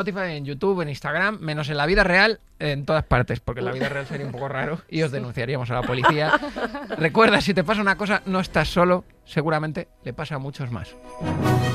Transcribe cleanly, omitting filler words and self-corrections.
Spotify, en YouTube, en Instagram, menos en la vida real, en todas partes, porque en la vida real sería un poco raro y os denunciaríamos a la policía. Recuerda, si te pasa una cosa, no estás solo, seguramente le pasa a muchos más.